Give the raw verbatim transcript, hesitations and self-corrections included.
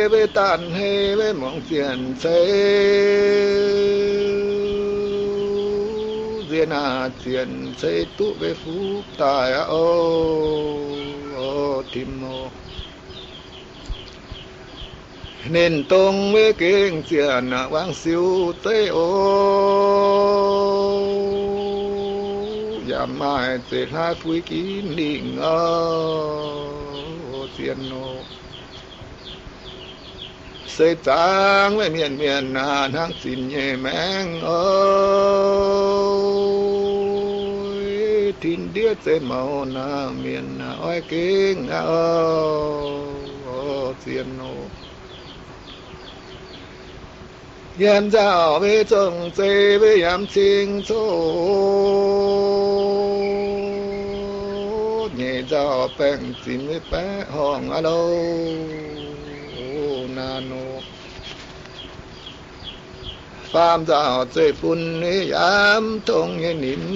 với tàn hê với mong tiền xây duyên à tiền xây tụ với phúc tài ô ô tim ô nên tông với kinh tiền vang siêu tây ô giảm mai tết hai phui kín định ô tiền ô xây trang với miền miền à nang xin nhẹ meng ơi tin đĩa xây màu na miền oi kinh ô tiền ô yan giao với trồng xây với yam sinh số nhẹ giao bèn xin với bé hòn alo nano phàm giao xây phun yam tông như nín